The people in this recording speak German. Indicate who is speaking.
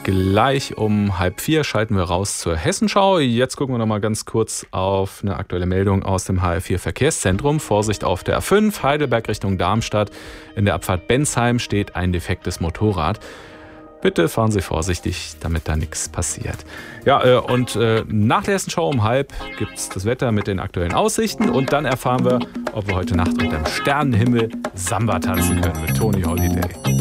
Speaker 1: Gleich um 3:30 schalten wir raus zur Hessenschau. Jetzt gucken wir noch mal ganz kurz auf eine aktuelle Meldung aus dem HR4 Verkehrszentrum. Vorsicht auf der A5, Heidelberg Richtung Darmstadt. In der Abfahrt Bensheim steht ein defektes Motorrad. Bitte fahren Sie vorsichtig, damit da nichts passiert. Ja, und nach der Hessenschau um 3:30 gibt es das Wetter mit den aktuellen Aussichten. Und dann erfahren wir, ob wir heute Nacht unter dem Sternenhimmel Samba tanzen können mit Tony Holiday.